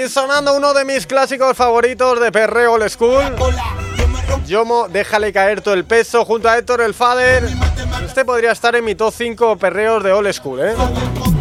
Aquí sonando uno de mis clásicos favoritos de perreo old school. Yomo, déjale caer todo el peso junto a Héctor el Father. Este podría estar en mi top 5 perreos de old school, ¿eh?